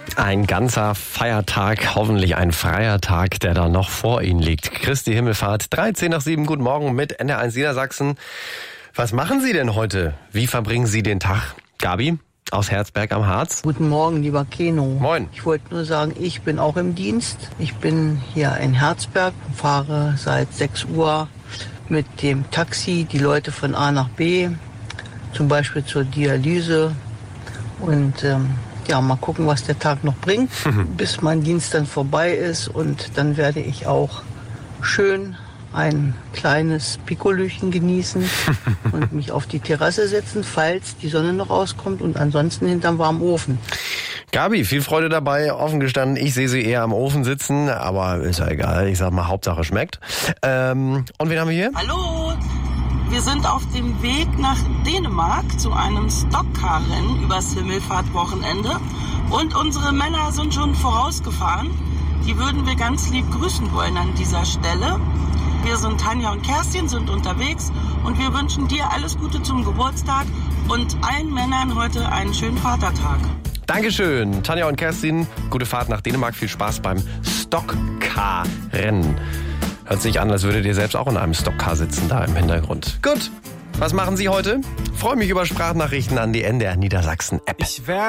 Ein ganzer Feiertag, hoffentlich ein freier Tag, der da noch vor Ihnen liegt. Christi Himmelfahrt, 7:13, guten Morgen mit NDR1 Niedersachsen. Was machen Sie denn heute? Wie verbringen Sie den Tag? Gabi aus Herzberg am Harz. Guten Morgen, lieber Keno. Moin. Ich wollte nur sagen, ich bin auch im Dienst. Ich bin hier in Herzberg, fahre seit 6 Uhr mit dem Taxi die Leute von A nach B, zum Beispiel zur Dialyse. Und mal gucken, was der Tag noch bringt, bis mein Dienst dann vorbei ist. Und dann werde ich auch schön ein kleines Pikolöchen genießen und mich auf die Terrasse setzen, falls die Sonne noch rauskommt, und ansonsten hinterm warmen Ofen. Gabi, viel Freude dabei. Offen gestanden, ich sehe Sie eher am Ofen sitzen, aber ist ja egal. Ich sag mal, Hauptsache schmeckt. Und wen haben wir hier? Hallo, wir sind auf dem Weg nach Dänemark zu einem Stockcar-Rennen übers Himmelfahrtwochenende. Und unsere Männer sind schon vorausgefahren. Die würden wir ganz lieb grüßen wollen an dieser Stelle. Wir sind Tanja und Kerstin, sind unterwegs, und wir wünschen dir alles Gute zum Geburtstag und allen Männern heute einen schönen Vatertag. Dankeschön, Tanja und Kerstin. Gute Fahrt nach Dänemark. Viel Spaß beim Stockcar-Rennen. Hört sich an, als würdet ihr selbst auch in einem Stockcar sitzen, da im Hintergrund. Gut, was machen Sie heute? Freue mich über Sprachnachrichten an die NDR Niedersachsen App.